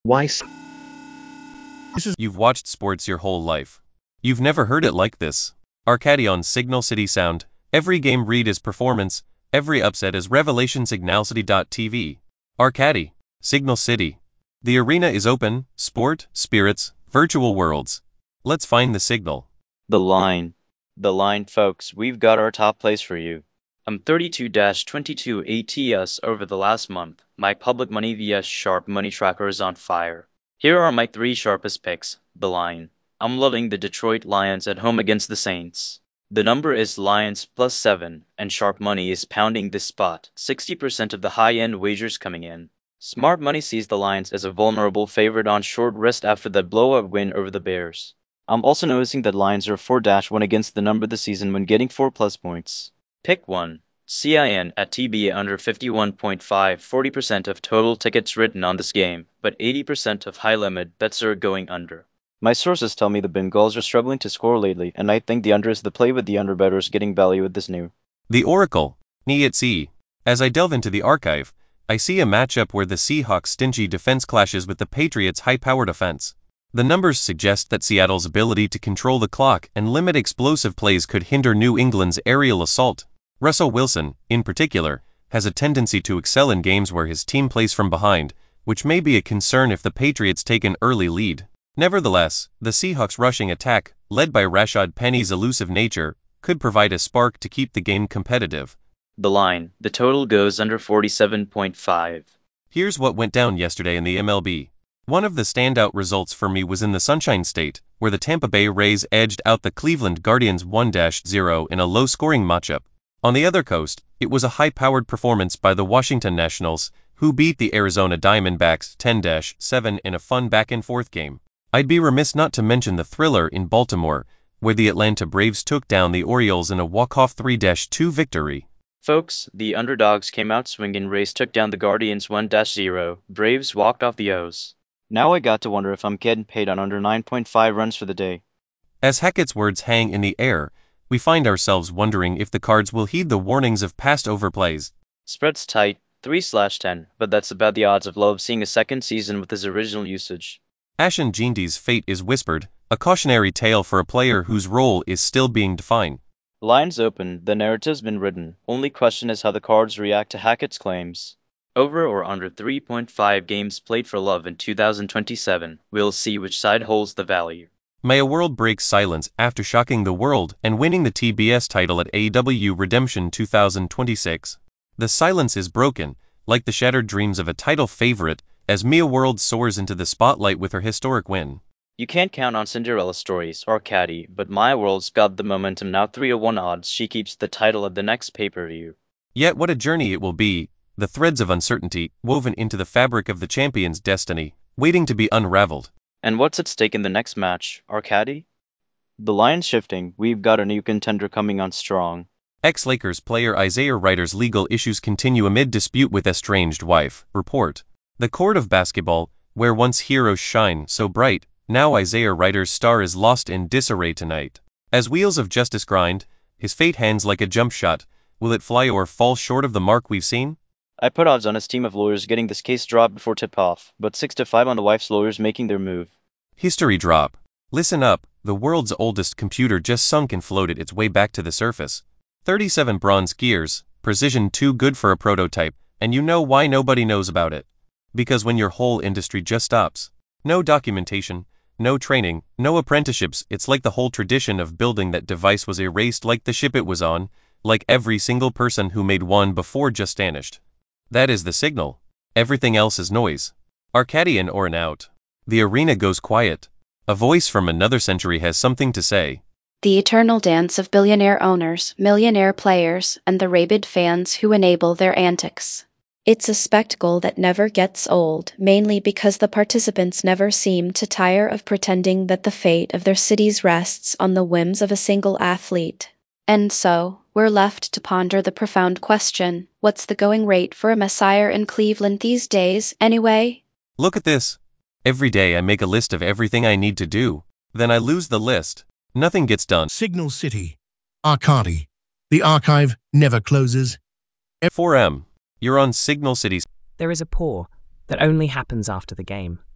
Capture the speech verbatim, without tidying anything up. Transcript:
Why s- You've watched sports your whole life. You've never heard it like this. Arcadi on Signal City Sound. Every game read is performance. Every upset is revelation. Signal City dot T V. Arcadi. Signal City. The arena is open. Sport, spirits, virtual worlds. Let's find the signal. The line. The line, folks, we've got our top plays for you. I'm thirty-two twenty-two A T S over the last month. My public money vs Sharp Money Tracker is on fire. Here are my three sharpest picks. The line. I'm loving the Detroit Lions at home against the Saints. The number is Lions plus seven, and Sharp Money is pounding this spot. sixty percent of the high-end wagers coming in. Smart Money sees the Lions as a vulnerable favorite on short rest after the blowout win over the Bears. I'm also noticing that Lions are four one against the number this season when getting four plus points. Pick one. C I N at T B A under fifty-one point five, forty percent of total tickets written on this game, but eighty percent of high-limit bets are going under. My sources tell me the Bengals are struggling to score lately, and I think the under is the play with the underbettors getting value with this new. The Oracle. Ni at sea. As I delve into the archive, I see a matchup where the Seahawks' stingy defense clashes with the Patriots' high-powered offense. The numbers suggest that Seattle's ability to control the clock and limit explosive plays could hinder New England's aerial assault. Russell Wilson, in particular, has a tendency to excel in games where his team plays from behind, which may be a concern if the Patriots take an early lead. Nevertheless, the Seahawks' rushing attack, led by Rashad Penny's elusive nature, could provide a spark to keep the game competitive. The line. The total goes under forty-seven point five. Here's what went down yesterday in the M L B. One of the standout results for me was in the Sunshine State, where the Tampa Bay Rays edged out the Cleveland Guardians one to zero in a low-scoring matchup. On the other coast, it was a high-powered performance by the Washington Nationals, who beat the Arizona Diamondbacks ten to seven in a fun back-and-forth game. I'd be remiss not to mention the thriller in Baltimore, where the Atlanta Braves took down the Orioles in a walk-off three to two victory. Folks, the underdogs came out swinging. Rays took down the Guardians one to zero. Braves walked off the O's. Now I got to wonder if I'm getting paid on under nine point five runs for the day. As Hackett's words hang in the air, we find ourselves wondering if the cards will heed the warnings of past overplays. Spread's tight, three slash ten, but that's about the odds of Love seeing a second season with his original usage. Ashen Jindy's fate is whispered, a cautionary tale for a player whose role is still being defined. Lines open, the narrative's been written. Only question is how the cards react to Hackett's claims. Over or under three point five games played for Love in two thousand twenty-seven, we'll see which side holds the value. May a world break silence after shocking the world and winning the T B S title at A E W Redemption two thousand twenty-six. The silence is broken, like the shattered dreams of a title favorite, as Mia World soars into the spotlight with her historic win. You can't count on Cinderella stories or Caddy, but Maya World's got the momentum now. three to one odds she keeps the title at the next pay-per-view. Yet what a journey it will be, the threads of uncertainty woven into the fabric of the champion's destiny, waiting to be unraveled. And what's at stake in the next match, Arcadi? The line's shifting. We've got a new contender coming on strong. Ex-Lakers player Isaiah Ryder's legal issues continue amid dispute with estranged wife. Report. The court of basketball, where once heroes shine so bright, now Isaiah Ryder's star is lost in disarray tonight. As wheels of justice grind, his fate hangs like a jump shot. Will it fly or fall short of the mark we've seen? I put odds on his team of lawyers getting this case dropped before tip-off, but six to five on the wife's lawyers making their move. History drop. Listen up, the world's oldest computer just sunk and floated its way back to the surface. thirty-seven bronze gears, precision too good for a prototype, and you know why nobody knows about it. Because when your whole industry just stops. No documentation, no training, no apprenticeships, it's like the whole tradition of building that device was erased, like the ship it was on, like every single person who made one before just vanished. That is the signal. Everything else is noise. Arcadian or an out. The arena goes quiet. A voice from another century has something to say. The eternal dance of billionaire owners, millionaire players, and the rabid fans who enable their antics. It's a spectacle that never gets old, mainly because the participants never seem to tire of pretending that the fate of their cities rests on the whims of a single athlete. And so, we're left to ponder the profound question, what's the going rate for a messiah in Cleveland these days, anyway? Look at this. Every day I make a list of everything I need to do. Then I lose the list. Nothing gets done. Signal City. Arcadi. The archive never closes. four M. You're on Signal City's. There is a pour that only happens after the game.